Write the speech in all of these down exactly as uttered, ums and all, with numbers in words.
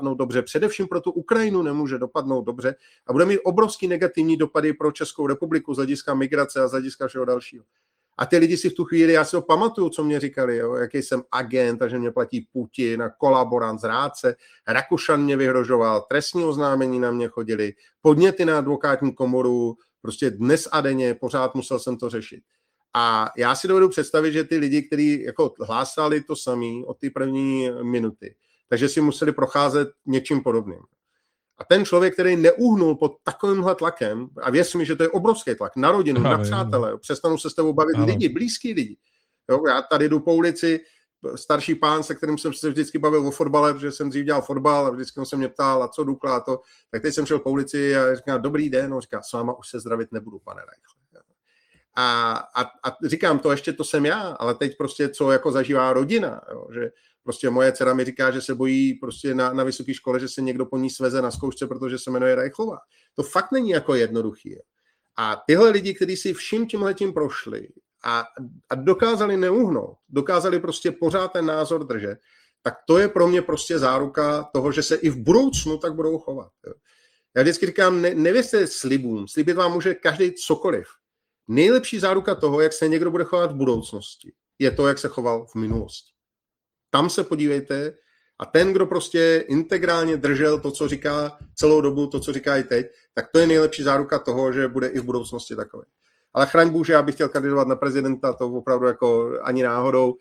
dobře, především pro tu Ukrajinu nemůže dopadnout dobře a bude mít obrovský negativní dopady pro Českou republiku z hlediska migrace a z hlediska všeho dalšího. A ty lidi si v tu chvíli, já si ho pamatuju, co mě říkali, jo, jaký jsem agent a že mě platí Putin a kolaborant, zrádce. Rakušan mě vyhrožoval, trestní oznámení na mě chodili, podněty na advokátní komoru, prostě dnes a denně, pořád musel jsem to řešit. A já si dovedu představit, že ty lidi, kteří jako hlásali to samý od té první minuty, takže si museli procházet něčím podobným. A ten člověk, který neuhnul pod takovýmhle tlakem, a věř mi, že to je obrovský tlak, na rodinu, na přátele, přestanou se s tebou bavit ano. lidi, blízký lidi. Jo, já tady jdu po ulici, starší pán, se kterým jsem se vždycky bavil o fotbale, protože jsem dřív dělal fotbal a vždycky se mě ptal, a co Dukla a to, tak teď jsem šel po ulici a říkám, dobrý den, on říká, s váma už se zdravit nebudu, pane Reichle. A, a, a říkám, to ještě to jsem já, ale teď prostě co jako zažívá rodina, jo, že prostě moje dcera mi říká, že se bojí prostě na, na vysoké škole, že se někdo po ní sveze na zkoušce, protože se jmenuje Reichlova. To fakt není jako jednoduchý. A tyhle lidi, kteří si vším tímhletím prošli a, a dokázali neuhnout, dokázali prostě pořád ten názor držet, tak to je pro mě prostě záruka toho, že se i v budoucnu tak budou chovat. Jo. Já vždycky říkám, ne, nevěřte slibům, slibit vám může každý cokoliv. Nejlepší záruka toho, jak se někdo bude chovat v budoucnosti, je to, jak se choval v minulosti. Tam se podívejte a ten, kdo prostě integrálně držel to, co říká celou dobu, to, co říká i teď, tak to je nejlepší záruka toho, že bude i v budoucnosti takový. Ale chraň Bůže, já bych chtěl kandidovat na prezidenta, to opravdu jako ani náhodou.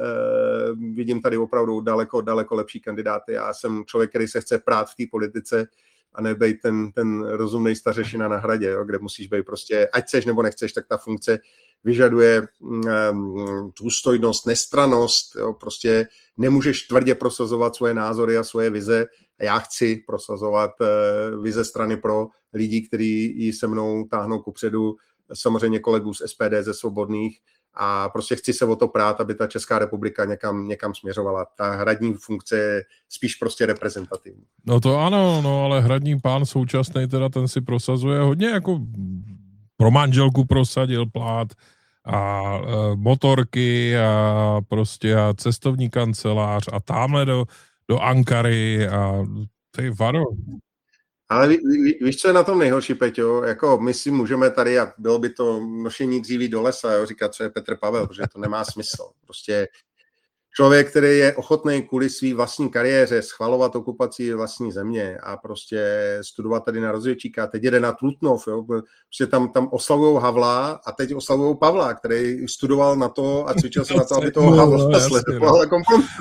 E, vidím tady opravdu daleko, daleko lepší kandidáty. Já jsem člověk, který se chce prát v té politice a nebejt ten, ten rozumnej stařešina na hradě, jo, kde musíš být prostě, ať chceš nebo nechceš, tak ta funkce vyžaduje um, důstojnost, nestrannost, jo, prostě nemůžeš tvrdě prosazovat svoje názory a svoje vize. A já chci prosazovat uh, vize strany pro lidi, kteří ji se mnou táhnou kupředu, samozřejmě kolegů z S P D, ze Svobodných, a prostě chci se o to prát, aby ta Česká republika někam, někam směřovala. Ta hradní funkce je spíš prostě reprezentativní. No to ano, no ale hradní pán současný teda ten si prosazuje hodně, jako pro manželku prosadil plát a e, motorky a prostě a cestovní kancelář a tamhle do, do Ankary a ty varo. Ale ví, ví, víš, co je na tom nejhorší, Peťo? Jako my si můžeme tady, a bylo by to nošení dříví do lesa, jo, říkat, co je Petr Pavel, protože to nemá smysl. Prostě člověk, který je ochotný kvůli své vlastní kariéře schvalovat okupaci vlastní země a prostě studovat tady na rozvědčíka, teď jede na Trutnov, jo, prostě tam, tam oslavujou Havla a teď oslavujou Pavla, který studoval na to a cvičil se na to, aby toho Havla sledoval jako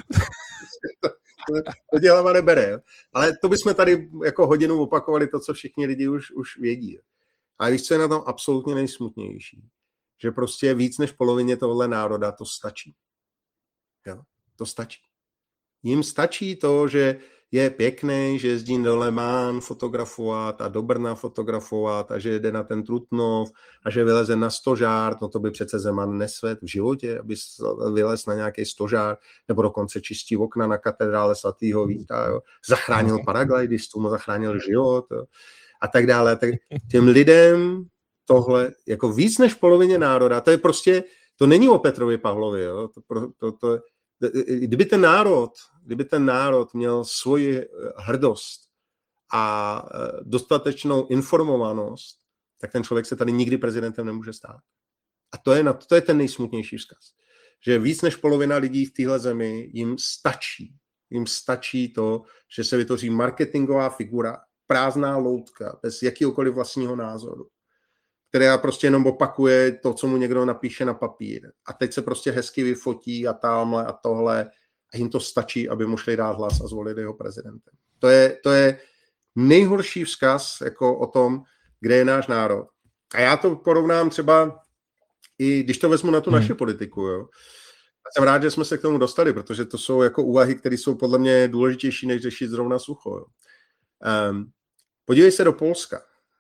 to dělava nebere. Jo. Ale to bychom tady jako hodinu opakovali to, co všichni lidi už, už vědí. A víš, co je na tom absolutně nejsmutnější? Že prostě víc než polovině tohohle národa to stačí. Jo, to stačí. Jim stačí to, že je pěkný, že jezdí do Le Mans fotografovat a do Brna fotografovat a že jede na ten Trutnov a že vyleze na stožár, no to by přece Zeman nesvedl v životě, aby vylez na nějaký stožár, nebo dokonce čistí okna na katedrále svatého Víta, jo. Zachránil paraglidistům, zachránil život, jo. A tak dále. Tak těm lidem tohle, jako víc než polovině národa, to je prostě, to není o Petrovi Pavlovi, jo. To, to, to, kdyby ten národ, kdyby ten národ měl svoji hrdost a dostatečnou informovanost, tak ten člověk se tady nikdy prezidentem nemůže stát. A to je, na, to je ten nejsmutnější vzkaz. Že víc než polovina lidí v téhle zemi jim stačí. Jim stačí to, že se vytvoří marketingová figura, prázdná loutka, bez jakýhokoliv vlastního názoru, která prostě jenom opakuje to, co mu někdo napíše na papír. A teď se prostě hezky vyfotí a tamhle a tohle a jim to stačí, aby mu šli dát hlas a zvolit jeho prezidentem. To je, to je nejhorší vzkaz jako o tom, kde je náš národ. A já to porovnám třeba i když to vezmu na tu hmm. naši politiku. Jo. Já jsem rád, že jsme se k tomu dostali, protože to jsou jako úvahy, které jsou podle mě důležitější, než řešit zrovna sucho. Jo. Um, podívej se do Polska.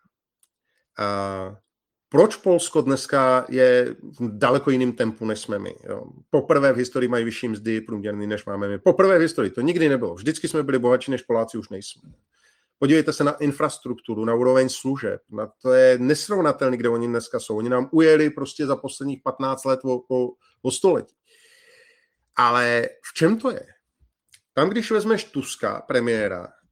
Uh, Proč Polsko dneska je v daleko jiným tempu, než jsme my? Jo? Poprvé v historii mají vyšší mzdy průměrný, než máme my. Poprvé v historii, to nikdy nebylo. Vždycky jsme byli bohatší, než Poláci už nejsme. Podívejte se na infrastrukturu, na úroveň služeb. Na to je nesrovnatelný, kde oni dneska jsou. Oni nám ujeli prostě za posledních patnáct let o, o, o století. Ale v čem to je? Tam, když vezmeš Tuska, premiéra,